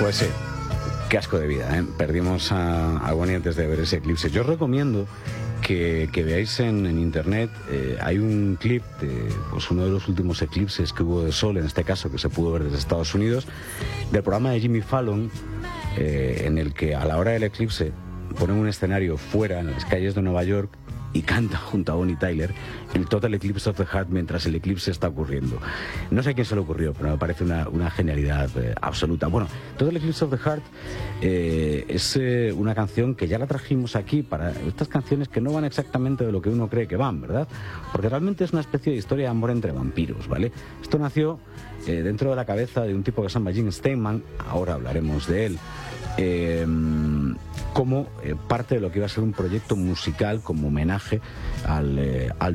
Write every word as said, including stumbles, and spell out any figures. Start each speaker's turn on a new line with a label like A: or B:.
A: Pues sí, qué asco de vida, ¿eh? Perdimos a, a Bonnie antes de ver ese eclipse. Yo os recomiendo que, que veáis en, en internet, eh, hay un clip de pues, uno de los últimos eclipses que hubo de sol, en este caso, que se pudo ver desde Estados Unidos, del programa de Jimmy Fallon, eh, en el que a la hora del eclipse ponen un escenario fuera, en las calles de Nueva York, y canta junto a Bonnie Tyler el Total Eclipse of the Heart mientras el eclipse está ocurriendo. No sé a quién se le ocurrió, pero me parece una, una genialidad eh, absoluta. Bueno, Total Eclipse of the Heart eh, es eh, una canción que ya la trajimos aquí para estas canciones que no van exactamente de lo que uno cree que van, ¿verdad? Porque realmente es una especie de historia de amor entre vampiros, ¿vale? Esto nació eh, dentro de la cabeza de un tipo que se llama Jim Steinman, ahora hablaremos de él, eh, como eh, parte de lo que iba a ser un proyecto musical como homenaje al, eh, al